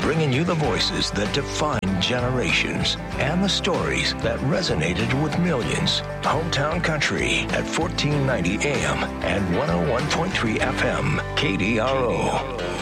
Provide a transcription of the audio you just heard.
bringing you the voices that define generations and the stories that resonated with millions. Hometown Country at 1490 AM and 101.3 FM, KDRO.